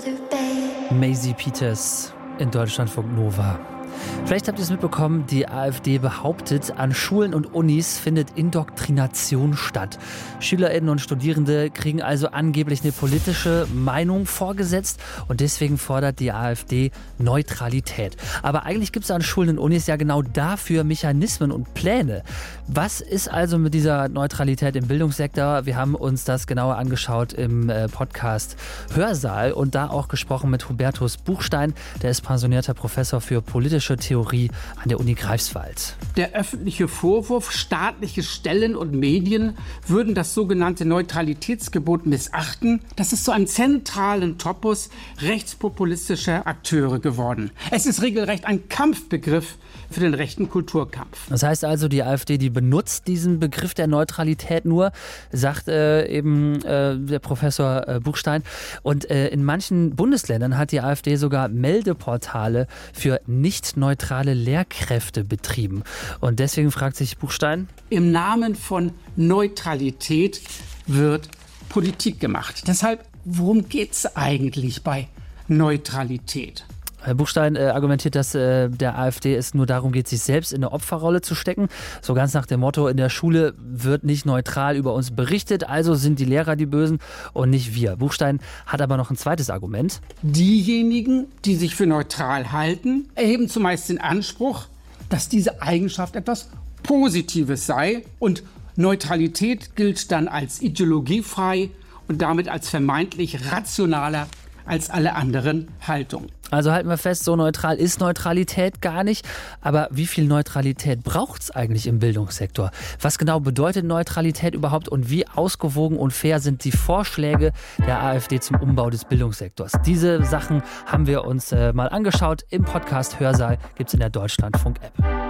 Maisie Peters in Deutschlandfunk Nova. Vielleicht habt ihr es mitbekommen, die AfD behauptet, an Schulen und Unis findet Indoktrination statt. SchülerInnen und Studierende kriegen also angeblich eine politische Meinung vorgesetzt und deswegen fordert die AfD Neutralität. Aber eigentlich gibt es an Schulen und Unis ja genau dafür Mechanismen und Pläne. Was ist also mit dieser Neutralität im Bildungssektor? Wir haben uns das genauer angeschaut im Podcast Hörsaal und da auch gesprochen mit Hubertus Buchstein, der ist pensionierter Professor für politische Theorie an der Uni Greifswald. Der öffentliche Vorwurf, staatliche Stellen und Medien würden das sogenannte Neutralitätsgebot missachten, das ist zu einem zentralen Topos rechtspopulistischer Akteure geworden. Es ist regelrecht ein Kampfbegriff für den rechten Kulturkampf. Das heißt also, die AfD, die benutzt diesen Begriff der Neutralität nur, sagt der Professor Buchstein. Und in manchen Bundesländern hat die AfD sogar Meldeportale für nicht neutrale Lehrkräfte betrieben. Und deswegen fragt sich Buchstein: Im Namen von Neutralität wird Politik gemacht. Deshalb, worum geht es eigentlich bei Neutralität? Herr Buchstein argumentiert, dass der AfD es nur darum geht, sich selbst in eine Opferrolle zu stecken. So ganz nach dem Motto, in der Schule wird nicht neutral über uns berichtet, also sind die Lehrer die Bösen und nicht wir. Buchstein hat aber noch ein zweites Argument. Diejenigen, die sich für neutral halten, erheben zumeist den Anspruch, dass diese Eigenschaft etwas Positives sei und Neutralität gilt dann als ideologiefrei und damit als vermeintlich rationaler als alle anderen Haltungen. Also halten wir fest, so neutral ist Neutralität gar nicht. Aber wie viel Neutralität braucht es eigentlich im Bildungssektor? Was genau bedeutet Neutralität überhaupt und wie ausgewogen und fair sind die Vorschläge der AfD zum Umbau des Bildungssektors? Diese Sachen haben wir uns mal angeschaut. Im Podcast Hörsaal gibt es in der Deutschlandfunk-App.